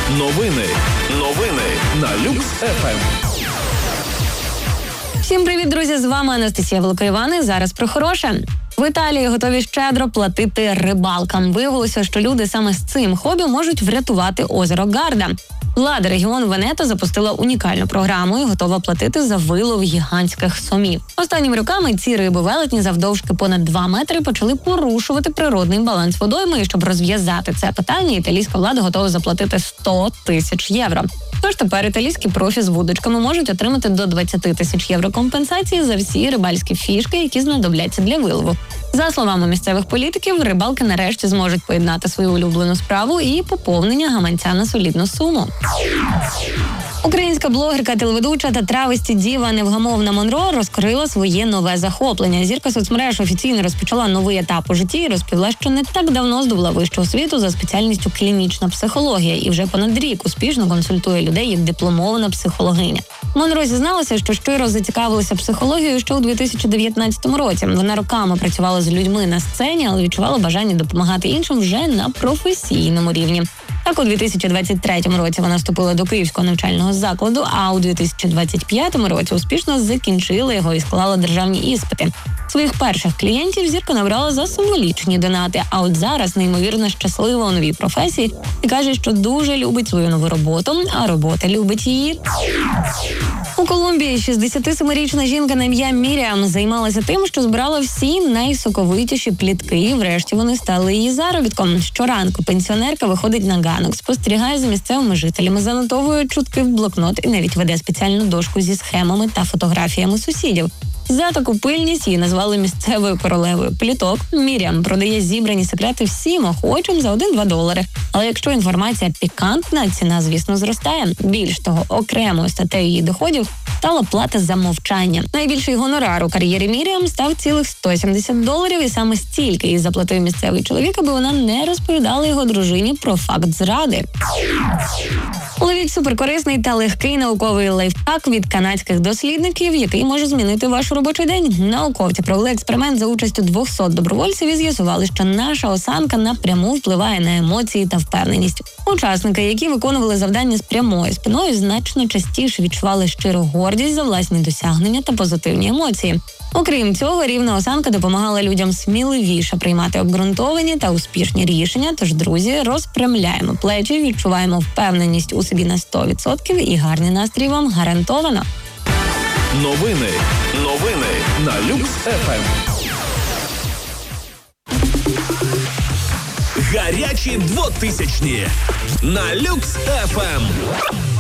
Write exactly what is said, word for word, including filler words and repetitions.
Новини. Новини на Люкс еф ем. Всім привіт, друзі! З вами Анастасія Великоївани. Зараз про хороше. В Італії готові щедро платити рибалкам. Виявилося, що люди саме з цим хобі можуть врятувати озеро Гарда. Влада регіону Венето запустила унікальну програму і готова платити за вилов гігантських сомів. Останніми роками ці риби-велетні завдовжки понад два метри почали порушувати природний баланс водойми. І щоб розв'язати це питання, італійська влада готова заплатити сто тисяч євро. Тож тепер італійські профі з вудочками можуть отримати до двадцять тисяч євро компенсації за всі рибальські фішки, які знадобляться для вилову. За словами місцевих політиків, рибалки нарешті зможуть поєднати свою улюблену справу і поповнення гаманця на солідну суму. Українська блогерка, телеведуча та травесті діва невгамовна Монро розкрила своє нове захоплення. Зірка соцмереж офіційно розпочала новий етап у житті і розповіла, що не так давно здобула вищу освіту за спеціальністю клінічна психологія і вже понад рік успішно консультує людей як дипломована психологиня. Монро зізналася, що щиро зацікавилася психологією ще у дві тисячі дев'ятнадцятому році. Вона роками працювала з людьми на сцені, але відчувала бажання допомагати іншим вже на професійному рівні. Так, у дві тисячі двадцять третьому році вона вступила до Київського навчального закладу, а у дві тисячі двадцять п'ятому році успішно закінчила його і склала державні іспити. Своїх перших клієнтів зірка набрала за символічні донати, а от зараз неймовірно щаслива у новій професії і каже, що дуже любить свою нову роботу, а робота любить її. У Колумбії шістдесятисемирічна жінка на ім'я Міріам займалася тим, що збирала всі найсоковитіші плітки, і врешті вони стали її заробітком. Щоранку пенсіонерка виходить на ганок, спостерігає за місцевими жителями, занотовує чутки в блокнот і навіть веде спеціальну дошку зі схемами та фотографіями сусідів. За таку пильність її назвали місцевою королевою пліток. Міріам продає зібрані секрети всім охочим за один-два долари. Але якщо інформація пікантна, ціна, звісно, зростає. Більш того, окремою статтею її доходів стала плата за мовчання. Найбільший гонорар у кар'єрі Міріам став цілих сто сімдесят доларів, і саме стільки їй заплатив місцевий чоловік, аби вона не розповідала його дружині про факт зради. Ловіть суперкорисний та легкий науковий лайфхак від канадських дослідників, який може змінити ваш робочий день. Науковці провели експеримент за участю двохсот добровольців і з'ясували, що наша осанка напряму впливає на емоції та впевненість. Учасники, які виконували завдання з прямою спиною, значно частіше відчували щиру гордість за власні досягнення та позитивні емоції. Окрім цього, рівна осанка допомагала людям сміливіше приймати обґрунтовані та успішні рішення. Тож, друзі, розпрямляємо плечі, відчуваємо впевненість у собі на сто відсотків і гарний настрій вам гарантовано. Новини. Новини на Люкс еф ем. Гарячі двотисячні на Люкс еф ем.